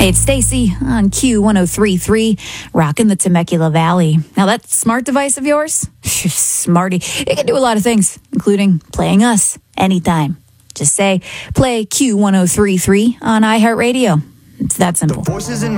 Hey, it's Stacy on Q1033, rocking the Temecula Valley. Now, that smart device of yours, smarty, it can do a lot of things, including playing us anytime. Just say, play Q1033 on iHeartRadio. It's that simple. The voices in